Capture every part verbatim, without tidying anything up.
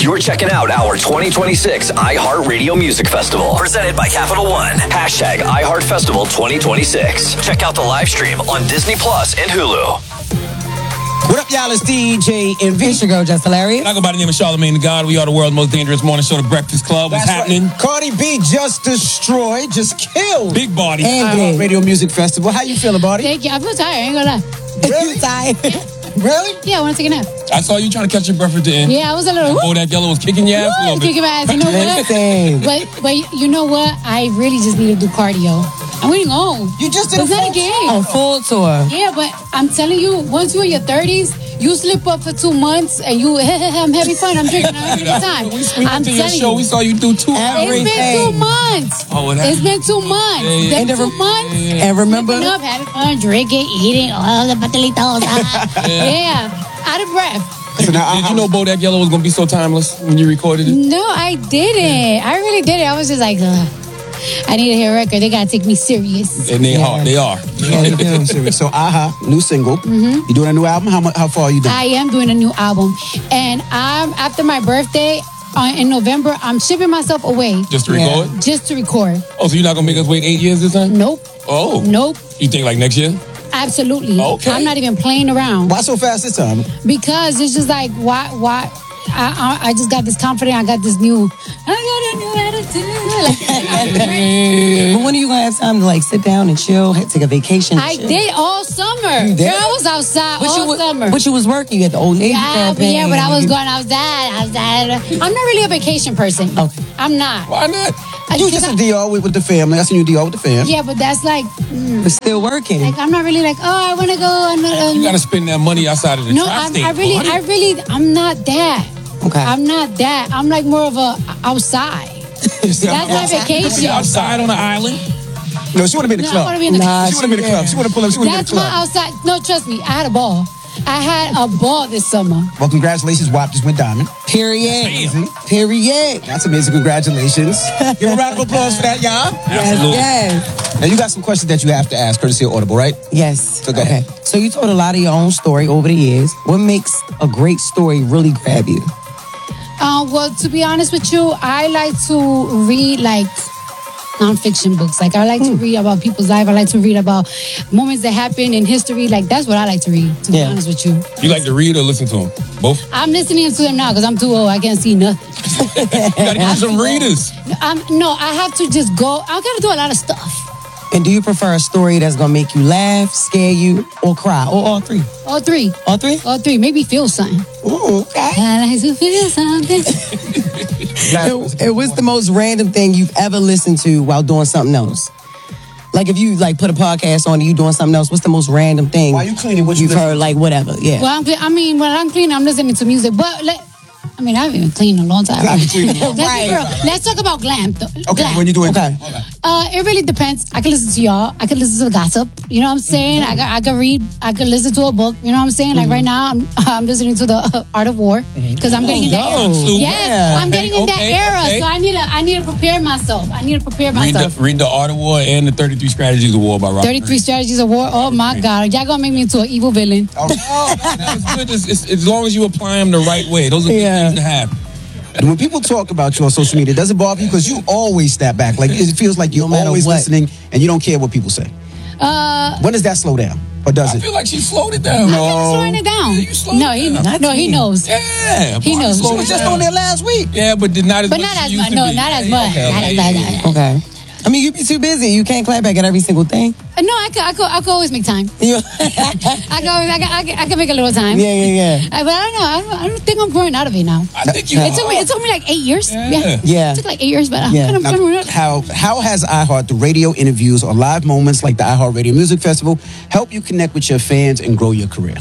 You're checking out our twenty twenty-six iHeartRadio Music Festival, presented by Capital One. Hashtag iHeartFestival twenty twenty-six. Check out the live stream on Disney Plus and Hulu. What up, y'all? It's D J Envy. It's your girl, Just Hilarious. I go by the name of Charlamagne the God. We are the world's most dangerous morning show, The Breakfast Club. What's That's happening? Right. Cardi B just destroyed, just killed. Big body. And Radio Music Festival. How you feeling, Barty? Thank you. I feel tired. I ain't gonna lie. Really? You tired? Really? Yeah, I want to take a nap. I saw you trying to catch your breath at the end. Yeah, I was a little. Oh, that yellow was kicking your ass a little bit. Kicking my ass. You know what? but but you know what? I really just need to do cardio. I'm waiting on. You just did it's a not full a game. On full tour. Yeah, but I'm telling you, once you're in your thirties, you slip up for two months and you, I'm having fun. I'm drinking. I'm having a good time. We, we I'm went to your telling show. you. We saw you do two It's been two months. Oh, it It's been two months. Yeah, yeah. It's And been the- two months. yeah, yeah. And remember, Slipping up, having fun, drinking, eating, all the patelitos. yeah, out of breath. So now, Did I, you know Bodak Yellow was going to be so timeless when you recorded it? No, I didn't. I really did it. I was just like, ugh. I need to hear a record. They gotta take me serious. And they Yeah. are. They are. Yeah, you do. Serious. So, aha, new single. Mm-hmm. You doing a new album? How much? How far are you doing? I am doing a new album, and I'm after my birthday uh, in November. I'm shipping myself away Just to record? just to record. Oh, so you're not going to make us wait eight years this time? Nope. Oh. Nope. You think like next year? Absolutely. Okay. I'm not even playing around Why so fast this time? because it's just like why why. I, I I just got this confidence. I got this new. I got a new attitude. but when are you gonna have time to like sit down and chill, take a vacation? and I chill? did all summer. You did? Girl, I was outside But all you was, summer. But you was working. You had the old Navy Yeah, but campaign. yeah, but I was going outside, outside. I'm not really a vacation person. Okay. I'm not. Why not? I- You 'cause just I- a D R with, with the family. I seen you D R with the fam. Yeah, but that's like, mm, But still working. like I'm not really like, oh, I want to go. On, um, You got to spend that money outside of the no, I, tri-state. I really, buddy. I really, I'm not that. Okay. I'm not that. I'm like more of a outside. That's my vacation. Outside on the island? No, she want to be in the No, I club. want to be in the Nah, She want to be in the club. She want to pull up. She want to be in That's the my club. outside. No, trust me, I had a ball. I had a ball this summer. Well, congratulations. W A P just went diamond. Period. Amazing. Period. That's amazing. Congratulations. Give a round of applause for that, y'all. Absolutely. Yes. Now, you got some questions that you have to ask, courtesy of Audible, right? Yes. So go ahead. So you told a lot of your own story over the years. What makes a great story really grab you? Uh, well, to be honest with you, I like to read like nonfiction books. Like I like to read about people's life. I like to read about moments that happen in history. Like that's what I like to read. To be Yeah. honest with you, You like to read or listen to them? Both? I'm listening to them now because I'm too old. I can't see nothing. You got to get some readers. Um, no, I have to just go. I gotta do a lot of stuff. And do you prefer a story that's gonna make you laugh, scare you, or cry, or all three? All three. All three? All three. Maybe feel something. Ooh, okay. I like to feel something. And, and what's the most random thing you've ever listened to while doing something else? Like if you like put a podcast on and you doing something else, what's the most random thing? While you cleaning, what you you've listen heard? Like whatever, yeah. Well, I'm, cle- I mean, when I'm cleaning, I'm listening to music. But like, I mean, I haven't even cleaned in a long time. Let's, be Right. real. Let's talk about glam. Though. Okay, Glam. when you doing Okay. Uh, it really depends. I can listen to y'all. I can listen to the gossip. You know what I'm saying? I, can- I can read. I can listen to a book. You know what I'm saying? Like right now, I'm, I'm listening to the uh, Art of War because I'm getting in that era. Oh, Yes, yeah. I'm getting in that Okay, era. okay. So I need to. I need to prepare myself. I need to prepare Read myself. the, read the Art of War and the thirty-three Strategies of War by Robert thirty-three Greene. Strategies of War. Oh my God, y'all gonna make me into an evil villain. Oh, that's good. It's, it's, as long as you apply them the right way. Those are good Yeah. things to have. And when people talk about you on social media, does it bother you? Because you always snap back. Like it feels like you're No matter always what. listening and you don't care what people say. Uh, When does that slow down? Or does I it? feel like she slowed it down. No. I'm slowing it down. Yeah, you slowed no, it he down. no, he knows. Yeah. He knows. She was just on there last week. Yeah, but did not as But much not as as she much. used No, to be. not as Yeah, much. okay, Not as okay, much. yeah, yeah. Okay. I mean, you be too busy. You can't clap back at every single thing. Uh, No, I could, I could, I could always make time. You- I could, always, I could, I could, I could make a little time. yeah, yeah, yeah. Uh, but I don't know. I don't, I don't think I'm growing out of it now. I think you It took me. It took me like eight years. Yeah. Yeah. It took like eight years, but I'm Yeah. kind of Now, growing out. how how has iHeart, the radio interviews or live moments like the iHeart Radio Music Festival, help you connect with your fans and grow your career?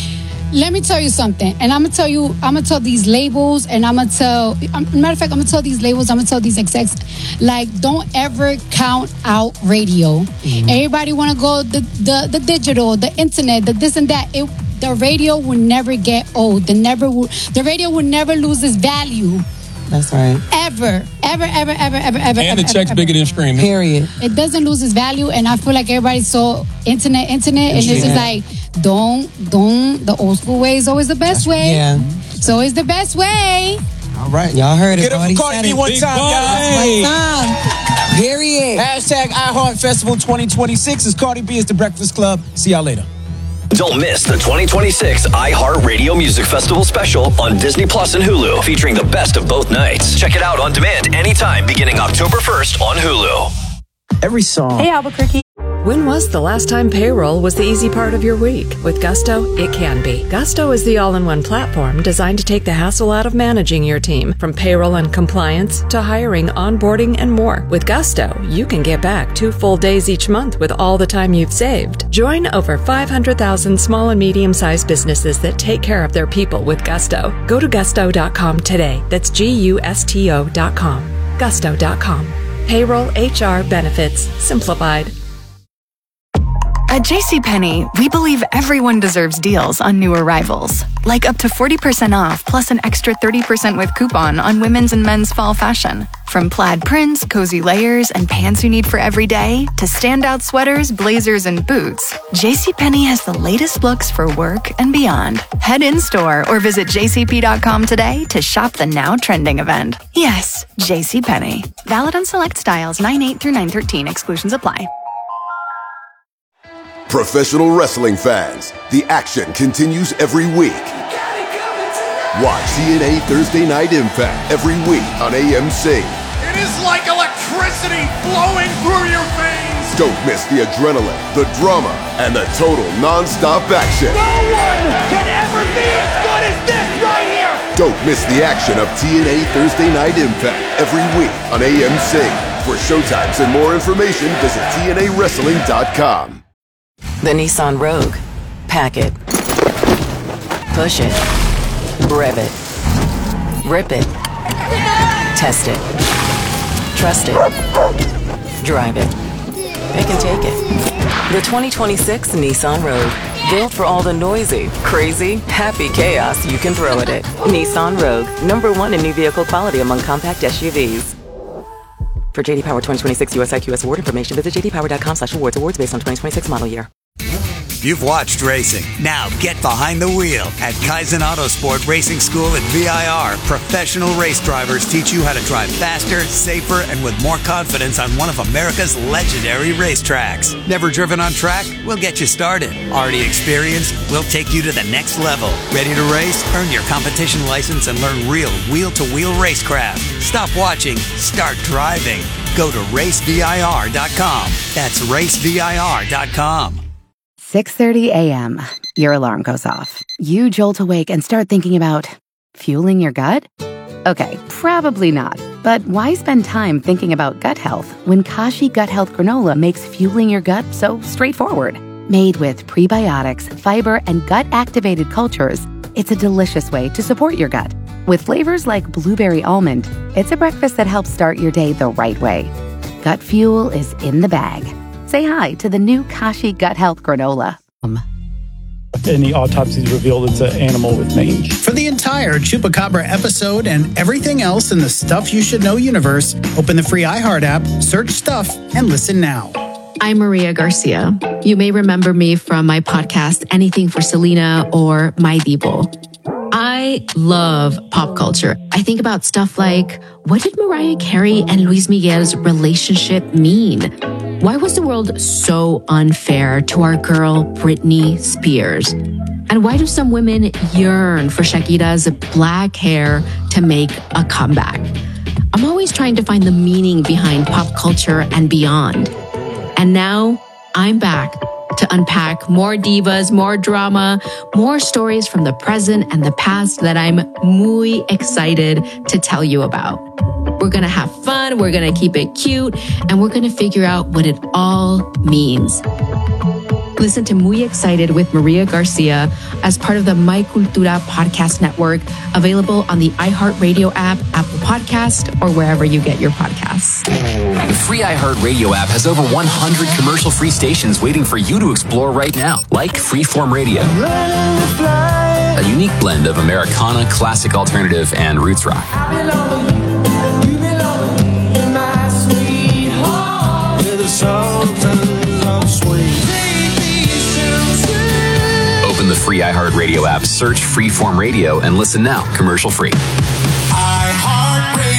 Let me tell you something, and I'm gonna tell you. I'm gonna tell these labels, and I'm gonna tell. Um, matter of fact, I'm gonna tell these labels. I'm gonna tell these execs, like, don't ever count out radio. Everybody want to go the, the the digital, the internet, the this and that. It, the radio will never get old. The never will, the radio will never lose its value. That's right. Ever, ever, ever, ever, ever, ever. And ever, the check's ever, bigger ever. than streaming. Period. It doesn't lose its value, and I feel like everybody's so internet, internet, and this is Yeah. like, don't, don't. The old school way is always the best way. Yeah. It's always the best way. All right. Y'all heard it. Get up Cardi for Cardi said B it. one Big time, boy. guys. One time. Period. Hashtag iHeart Festival twenty twenty-six is Cardi B is the Breakfast Club. See y'all later. Don't miss the twenty twenty-six iHeart Radio Music Festival special on Disney Plus and Hulu, featuring the best of both nights. Check it out on demand anytime beginning October first on Hulu. Every song. Hey, Albuquerque. When was the last time payroll was the easy part of your week? With Gusto, it can be. Gusto is the all-in-one platform designed to take the hassle out of managing your team, from payroll and compliance to hiring, onboarding, and more. With Gusto, you can get back two full days each month with all the time you've saved. Join over five hundred thousand small and medium-sized businesses that take care of their people with Gusto. Go to gusto dot com today. That's G U S T O dot com. gusto dot com. Payroll, H R, benefits, simplified. At JCPenney, we believe everyone deserves deals on new arrivals. Like up to forty percent off plus an extra thirty percent with coupon on women's and men's fall fashion. From plaid prints, cozy layers, and pants you need for every day, to standout sweaters, blazers, and boots, JCPenney has the latest looks for work and beyond. Head in-store or visit j c p dot com today to shop the now trending event. Yes, JCPenney. Valid on select styles nine eight through nine thirteen. Exclusions apply. Professional wrestling fans, the action continues every week. Watch T N A Thursday Night Impact every week on A M C. It is like electricity flowing through your veins. Don't miss the adrenaline, the drama, and the total non-stop action. No one can ever be as good as this right here. Don't miss the action of T N A Thursday Night Impact every week on A M C. For showtimes and more information, visit T N A wrestling dot com. The Nissan Rogue. Pack it. Push it. Rev it. Rip it. Test it. Trust it. Drive it. It can take it. The twenty twenty-six Nissan Rogue. Built for all the noisy, crazy, happy chaos you can throw at it. Nissan Rogue. Number one in new vehicle quality among compact S U Vs. For J D Power twenty twenty-six U S I Q S award information, visit j d power dot com slash awards. Awards based on twenty twenty-six model year. You've watched racing. Now get behind the wheel. At Kaizen Autosport Racing School at V I R, professional race drivers teach you how to drive faster, safer, and with more confidence on one of America's legendary racetracks. Never driven on track? We'll get you started. Already experienced? We'll take you to the next level. Ready to race? Earn your competition license and learn real wheel-to-wheel racecraft. Stop watching. Start driving. Go to race v i r dot com. That's race v i r dot com. six thirty a.m. Your alarm goes off. You jolt awake and start thinking about fueling your gut? Okay, probably not. But why spend time thinking about gut health when Kashi Gut Health Granola makes fueling your gut so straightforward? Made with prebiotics, fiber, and gut-activated cultures, it's a delicious way to support your gut. With flavors like blueberry almond, it's a breakfast that helps start your day the right way. Gut fuel is in the bag. Say hi to the new Kashi Gut Health Granola. In the autopsies revealed it's an animal with mange. For the entire Chupacabra episode and everything else in the Stuff You Should Know universe, open the free iHeart app, search Stuff, and listen now. I'm Maria Garcia. You may remember me from my podcast, Anything for Selena or My Divo. I love pop culture. I think about stuff like, what did Mariah Carey and Luis Miguel's relationship mean? Why was the world so unfair to our girl Britney Spears? And why do some women yearn for Shakira's black hair to make a comeback? I'm always trying to find the meaning behind pop culture and beyond. And now I'm back to unpack more divas, more drama, more stories from the present and the past that I'm muy excited to tell you about. We're going to have fun, we're going to keep it cute, and we're going to figure out what it all means. Listen to Muy Excited with Maria Garcia as part of the My Cultura podcast network, available on the iHeartRadio app, Apple Podcast, or wherever you get your podcasts. The free iHeartRadio app has over one hundred commercial-free stations waiting for you to explore right now, like Freeform Radio, a unique blend of Americana, classic alternative, and roots rock. Open the free iHeartRadio app, search Freeform Radio, and listen now, commercial-free. I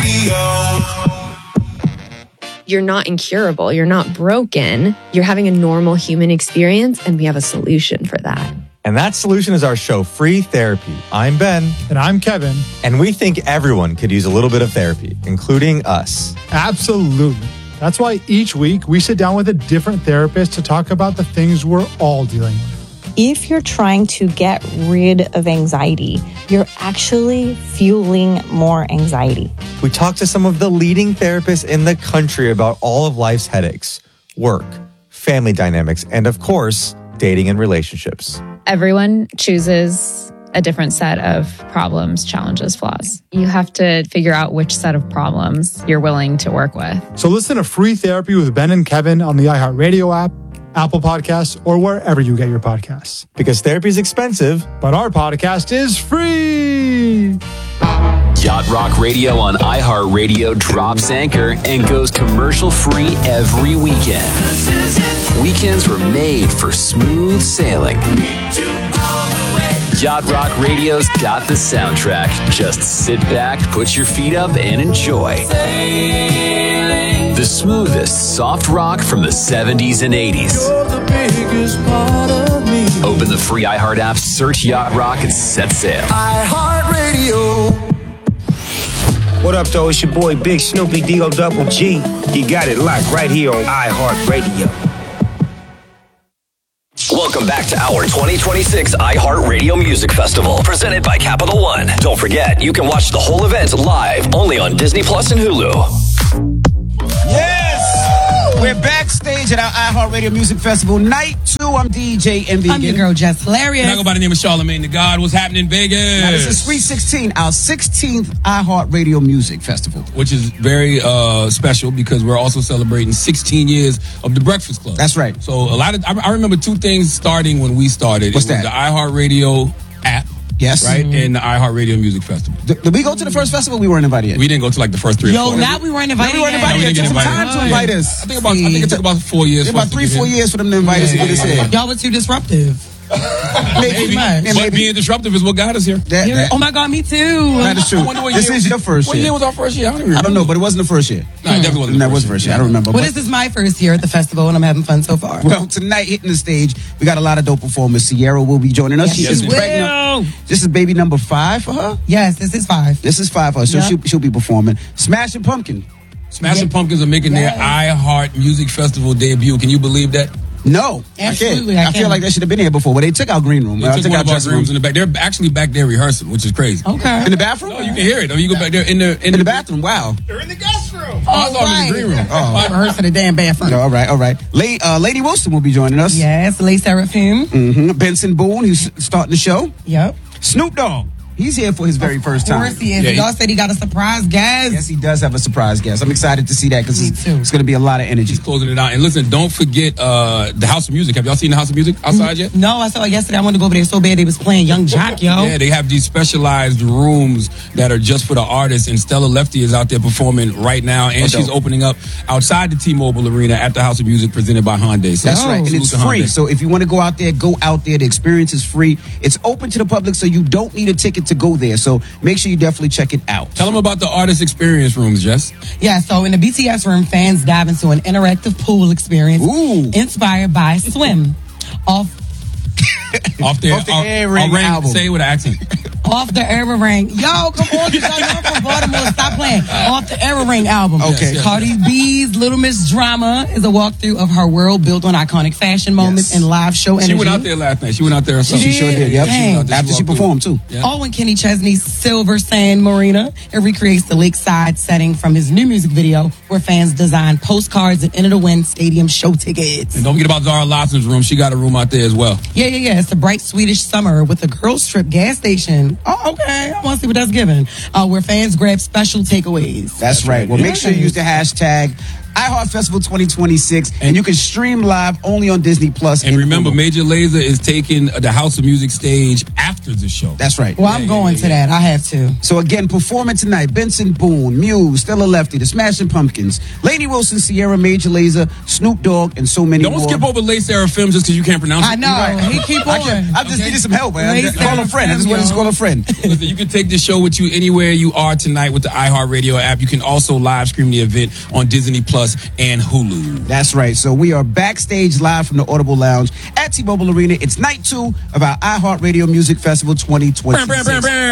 Radio. You're not incurable. You're not broken. You're having a normal human experience, and we have a solution for that. And that solution is our show, Free Therapy. I'm Ben. And I'm Kevin. And we think everyone could use a little bit of therapy, including us. Absolutely. That's why each week we sit down with a different therapist to talk about the things we're all dealing with. If you're trying to get rid of anxiety, you're actually fueling more anxiety. We talked to some of the leading therapists in the country about all of life's headaches, work, family dynamics, and of course, dating and relationships. Everyone chooses a different set of problems, challenges, flaws. You have to figure out which set of problems you're willing to work with. So listen to Free Therapy with Ben and Kevin on the iHeartRadio app, Apple Podcasts, or wherever you get your podcasts. Because therapy is expensive, but our podcast is free. Yacht Rock Radio on iHeartRadio drops anchor and goes commercial free every weekend. Weekends were made for smooth sailing. Yacht Rock Radio's got the soundtrack. Just sit back, put your feet up, and enjoy. The smoothest soft rock from the seventies and eighties. Open the free iHeart app, search Yacht Rock, and set sail. iHeartRadio. What up, though? It's your boy Big Snoopy D O Double G. You got it locked right here on iHeartRadio. Welcome back to our twenty twenty-six iHeartRadio Music Festival, presented by Capital One. Don't forget, you can watch the whole event live only on Disney Plus and Hulu. Yes! We're backstage at our iHeartRadio Music Festival, night two. I'm D J M V. I'm your girl, Jess Hilarious. And I go by the name of Charlamagne the God. What's happening in Vegas? Now, this is three sixteen, our sixteenth iHeartRadio Music Festival. Which is very uh, special because we're also celebrating sixteen years of the Breakfast Club. That's right. So a lot of, I, I remember two things starting when we started. What's it was that? The iHeartRadio app. Yes. Right? Mm-hmm. And the iHeartRadio Music Festival. Did, did we go to the first festival? We weren't invited yet. We didn't go to like the first three or Yo, four. now we weren't invited. We weren't invited No, we yet. It didn't took get some time invited. to invite us. I think about, I think it took about four years. About three, four years for them to invite us to get us here. Y'all were too disruptive. Maybe. maybe. But being disruptive is what got us here. That, that, oh my God, me too. That is true. I wonder what This year- is your first What year. year was our first year? I don't even I don't know, but it wasn't the first year. No, it definitely wasn't. That was the first year. I don't remember. Well, But- this is my first year at the festival, and I'm having fun so far. Well, tonight hitting the stage, we got a lot of dope performers. Sierra will be joining us. Yes, she she is will. pregnant. This is baby number five for her. Yes, this is five. This is five for her, so Yep. she'll, she'll be performing. Smashing Pumpkin. Smashing Pumpkins are making their iHeart Music Festival debut. Can you believe that? No, Absolutely, I I can't. I, feel can. like they should have been here before. Well, they took our green room. They Uh, took took one our of our dressing rooms room. in the back. They're actually back there rehearsing, which is crazy. Okay. In the bathroom? No, you can hear it. Though. You go back there in the in, In the bathroom. Wow. They're in the guest room. Oh, I thought it was the green room. Oh. Rehearsing the damn bathroom. No, all right, all right. Lady, uh, Lady Wilson will be joining us. Yes, Lay Seraphim. Mm-hmm. Benson Boone, who's starting the show. Yep. Snoop Dogg. He's here for his very first Of time. course he is. Yeah, he- Y'all said he got a surprise guest. Yes, he does have a surprise guest. I'm excited to see that because Me it's, too. it's going to be a lot of energy. He's closing it out. And listen, don't forget uh, the House of Music. Have y'all seen the House of Music outside yet? No, I saw it yesterday. I wanted to go over there so bad they was playing Young Jock, yo. Yeah, they have these specialized rooms that are just for the artists. And Stella Lefty is out there performing right now. And Oh, she's dope. opening up outside the T-Mobile Arena at the House of Music presented by Hyundai. So That's right. And salute it's to free. Hyundai. So if you want to go out there, go out there. The experience is free. It's open to the public, so you don't need a ticket to go there. So make sure you definitely check it out. Tell them about the artist experience rooms, Jess. Yeah, so in the B T S room, fans dive into an interactive pool experience Ooh. inspired by Swim. Off Off their, Off the our- Air our Ring ring- album. Say it with an accent. Off the Era Ring. Yo, come on, get y'all know from Baltimore. Stop playing. Off the Era Ring album. Okay. Yes, yes. Cardi B's Little Miss Drama is a walkthrough of her world built on iconic fashion moments Yes. and live show energy. She went out there last night. She went out there herself. She sure did. Yep. Dang. She went out there. After she walked through. performed too. Yeah. Oh, and Kenny Chesney's Silver Sand Marina. It recreates the lakeside setting from his new music video, where fans design postcards and enter to win stadium show tickets. And don't forget about Zara Larsson's room. She got a room out there as well. Yeah, yeah, yeah. It's a bright Swedish summer with a girls trip gas station. Oh, okay. I want to see what that's giving. Uh, where fans grab special takeaways. That's right. Well, make sure you use the hashtag iHeart Festival twenty twenty-six, and, and you can stream live only on Disney Plus. And remember, Hulu. Major Lazer is taking the House of Music stage after the show. That's right. Well, I'm yeah, going yeah, to yeah. that. I have to. So again, performing tonight: Benson Boone, Muse, Stella Lefty, The Smashing Pumpkins, Lainey Wilson, Sierra, Major Lazer, Snoop Dogg, and so many Don't more. Don't skip over Lay Seraphim just because you can't pronounce it. I know. Right. He keep on. I, I just okay. needed some help, man. Just call a friend. I just wanted to call a friend. Listen, you can take this show with you anywhere you are tonight with the iHeartRadio app. You can also live stream the event on Disney Plus and Hulu. That's right. So we are backstage live from the Audible Lounge at T-Mobile Arena. It's night two of our iHeartRadio Music Festival twenty twenty-six.